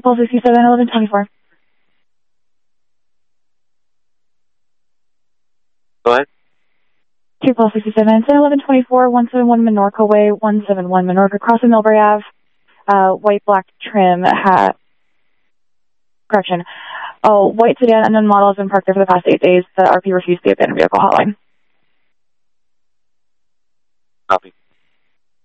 267, 1124. Go ahead. 267, 1124, 171 Menorca Way, 171 Menorca, crossing Millbury Ave, white black trim, white sedan, unknown model has been parked there for the past 8 days. The RP refused the abandoned vehicle hotline. Copy.